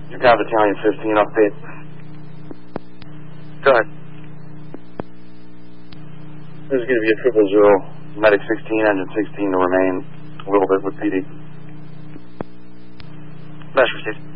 You got Battalion 15 update. Go ahead. This is going to be a 000, Medic 16, Engine 16 to remain a little bit with PD. Mesh received.